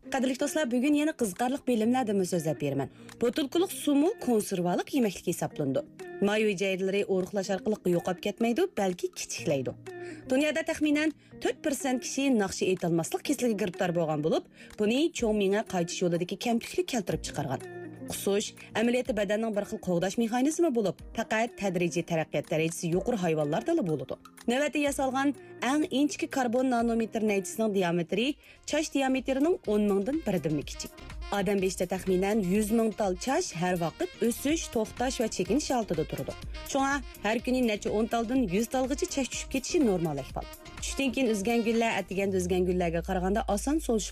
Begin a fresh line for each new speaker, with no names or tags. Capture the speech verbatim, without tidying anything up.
Qadrli do'stlar, bugun yana qiziqarli bilimlardan so'zlab beraman. Botulqiliq sumu konservalik yemeklik hisoblandi. May hujayralari o'riqlash orqali yo'qolib ketmaydi, balki kichiklaydi. Dunyoda taxminan to'rt persent kishi naqshi aytolmaslik kasaliga giribtor bo'lgan bo'lib, buni cho'ng miya qaytish yo'lidagi kamchilik keltirib chiqargan. Qusush amaliyoti badanning bir xil qo'g'dash mexanizmi bo'lib, faqat tadrijiy taraqqiyot darajasi yuqori hayvonlarda bo'ladi. Navbatda yasalgan eng inchki karbon nanometr naychisining diametri chash diametrining o'n mingdan biridan kichik. Odam beshida taxminan yuz ming tal chash har vaqt o'sish, to'xtash va chekinish holatida turadi. Shunga har kuni necha o'n taldan yuz talgacha chash tushib ketishi normal ahvol. Tushdan keyin o'zgan gullar atigan o'zgan gullarga qaraganda oson so'lish